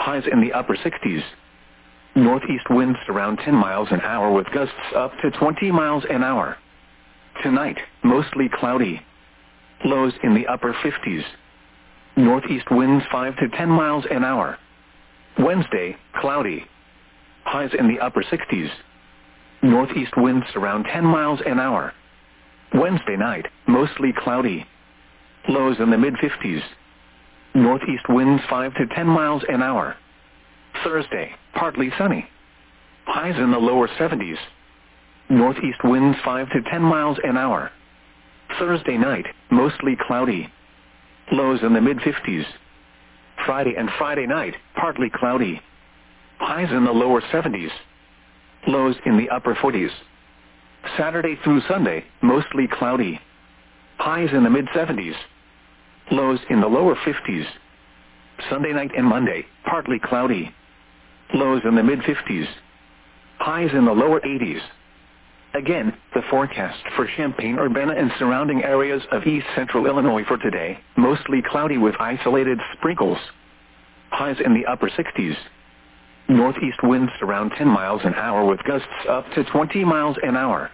highs in the upper 60s. Northeast winds around 10 miles an hour with gusts up to 20 miles an hour. Tonight, mostly cloudy. Lows in the upper 50s. Northeast winds 5 to 10 miles an hour. Wednesday, cloudy. Highs in the upper 60s. Northeast winds around 10 miles an hour. Wednesday night, mostly cloudy. Lows in the mid-50s. Northeast winds 5 to 10 miles an hour. Thursday, partly sunny. Highs in the lower 70s. Northeast winds 5 to 10 miles an hour. Thursday night, mostly cloudy. Lows in the mid-50s. Friday and Friday night, partly cloudy. Highs in the lower 70s. Lows in the upper 40s. Saturday through Sunday, mostly cloudy. Highs in the mid-70s. Lows in the lower 50s. Sunday night and Monday, partly cloudy. Lows in the mid-50s. Highs in the lower 80s. Again, the forecast for Champaign-Urbana and surrounding areas of east central Illinois for today, mostly cloudy with isolated sprinkles. Highs in the upper 60s. Northeast winds around 10 miles an hour with gusts up to 20 miles an hour.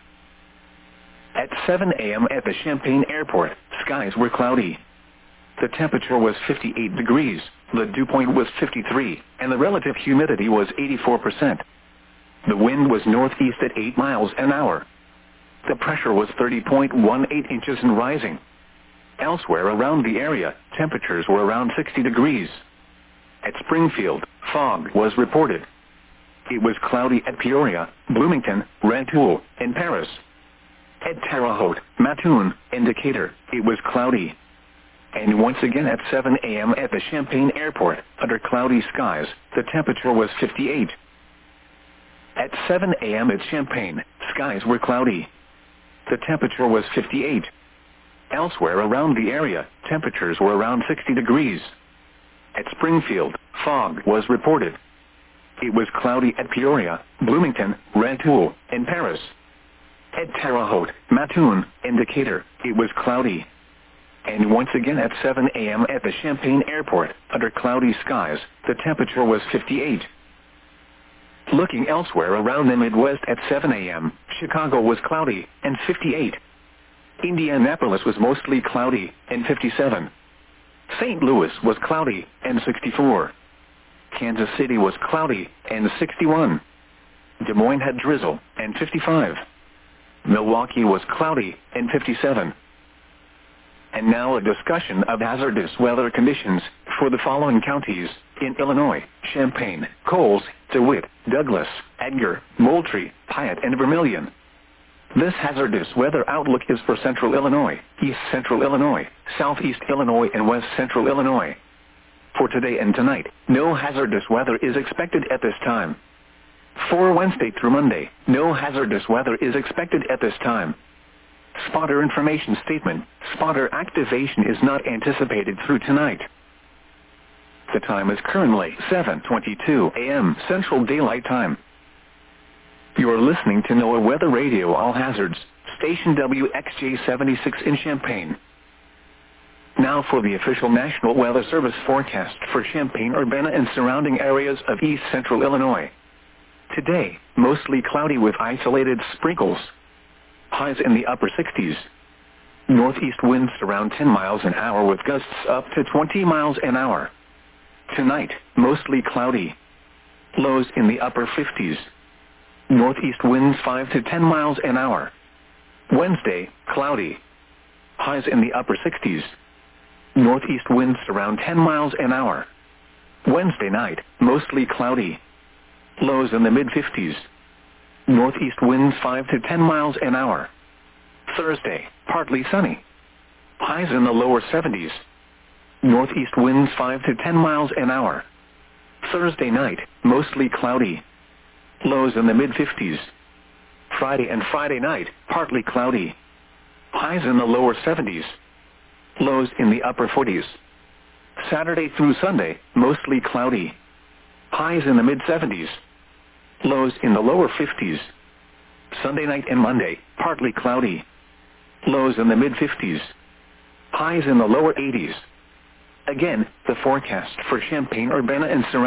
At 7 a.m. at the Champaign Airport, skies were cloudy. The temperature was 58 degrees, the dew point was 53, and the relative humidity was 84%. The wind was northeast at 8 miles an hour. The pressure was 30.18 inches and rising. Elsewhere around the area, temperatures were around 60 degrees. At Springfield, fog was reported. It was cloudy at Peoria, Bloomington, Rantoul, and Paris. At Terre Haute, Mattoon, and Decatur, it was cloudy. And once again at 7 a.m. at the Champaign Airport, under cloudy skies, the temperature was 58. At 7 a.m. at Champaign, skies were cloudy. The temperature was 58. Elsewhere around the area, temperatures were around 60 degrees. At Springfield, fog was reported. It was cloudy at Peoria, Bloomington, Rantoul, and Paris. At Terre Haute, Mattoon, and Decatur, it was cloudy. And once again at 7 a.m. at the Champaign Airport, under cloudy skies, the temperature was 58. Looking elsewhere around the Midwest at 7 a.m., Chicago was cloudy, and 58. Indianapolis was mostly cloudy, and 57. St. Louis was cloudy, and 64. Kansas City was cloudy, and 61. Des Moines had drizzle, and 55. Milwaukee was cloudy, and 57. And now a discussion of hazardous weather conditions for the following counties in Illinois: Champaign, Coles, DeWitt, Douglas, Edgar, Moultrie, Piatt, and Vermilion. This hazardous weather outlook is for central Illinois, east central Illinois, southeast Illinois, and west central Illinois. For today and tonight, no hazardous weather is expected at this time. For Wednesday through Monday, no hazardous weather is expected at this time. Spotter information statement: spotter activation is not anticipated through tonight. The time is currently 7:22 a.m. Central Daylight Time. You are listening to NOAA Weather Radio All Hazards, station WXJ-76 in Champaign. Now for the official National Weather Service forecast for Champaign-Urbana and surrounding areas of east central Illinois. Today, mostly cloudy with isolated sprinkles. Highs in the upper 60s. Northeast winds around 10 miles an hour with gusts up to 20 miles an hour. Tonight, mostly cloudy. Lows in the upper 50s. Northeast winds 5 to 10 miles an hour. Wednesday, cloudy. Highs in the upper 60s. Northeast winds around 10 miles an hour. Wednesday night, mostly cloudy. Lows in the mid-50s. Northeast winds 5 to 10 miles an hour. Thursday, partly sunny. Highs in the lower 70s. Northeast winds 5 to 10 miles an hour. Thursday night, mostly cloudy. Lows in the mid-50s. Friday and Friday night, partly cloudy. Highs in the lower 70s. Lows in the upper 40s. Saturday through Sunday, mostly cloudy. Highs in the mid-70s. Lows in the lower 50s. Sunday night and Monday, partly cloudy. Lows in the mid-50s. Highs in the lower 80s. Again, the forecast for Champaign-Urbana and surrounding